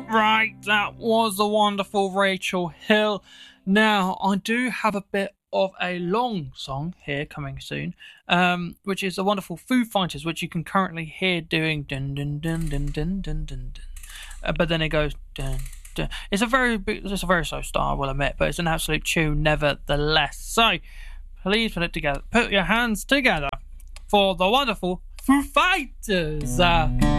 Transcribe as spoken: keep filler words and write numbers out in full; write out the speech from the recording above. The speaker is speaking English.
Right, that was the wonderful Rachel Hill. Now, I do have a bit of a long song here coming soon, um, which is the wonderful Foo Fighters, which you can currently hear doing dun dun dun dun dun dun dun. Uh, but then it goes dun dun. It's a very big, it's a very slow start, I will admit, but it's an absolute tune nevertheless. So, please put it together. Put your hands together for the wonderful Foo Fighters. Uh,